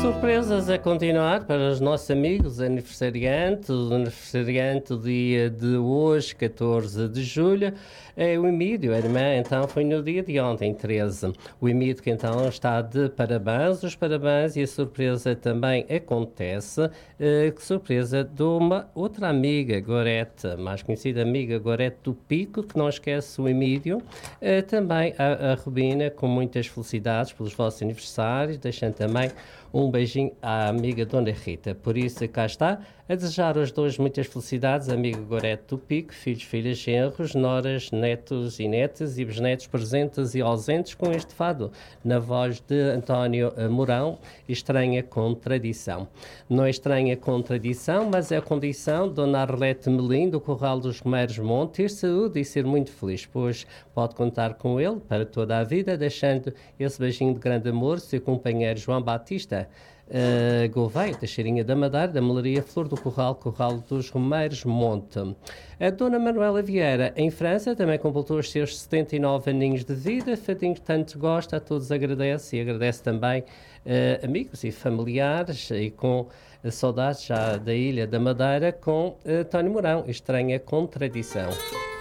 Surpresas a continuar para os nossos amigos aniversariantes. O aniversariante do dia de hoje, 14 de julho, é o Emílio. A irmã, então, foi no dia de ontem, 13. O Emílio, que então está de parabéns. Os parabéns e a surpresa também acontece. Que surpresa de uma outra amiga, Gorete, mais conhecida amiga Gorete do Pico, que não esquece o Emílio. Também a Rubina, com muitas felicidades pelos vossos aniversários, deixando também um beijinho à amiga Dona Rita. Por isso, cá está, a desejar aos dois muitas felicidades, amigo Gorete do Pico, filhos, filhas, genros, noras, netos e netas e bisnetos presentes e ausentes com este fado, na voz de António Mourão, Estranha Contradição. Não é estranha contradição, mas é a condição de Dona Arlete Melim, do Corral dos Romeiros Monte, ter saúde e ser muito feliz, pois pode contar com ele para toda a vida, deixando esse beijinho de grande amor, seu companheiro João Batista Gouveia, da Cheirinha da Madeira, da Melaria Flor do Corral, Corral dos Romeiros Monte. A Dona Manuela Vieira, em França, também completou os seus 79 aninhos de vida, fadinho que tanto gosta, a todos agradece e agradece também amigos e familiares, e com saudades já da Ilha da Madeira, com António Mourão, Estranha Contradição.